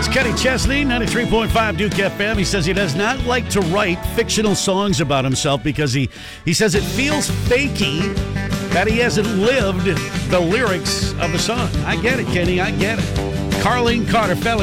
Kenny Chesney, 93.5 Duke FM. He says he does not like to write fictional songs about himself because he says it feels fakey that he hasn't lived the lyrics of the song. I get it, Kenny. I get it. Carlene Carter, fellas.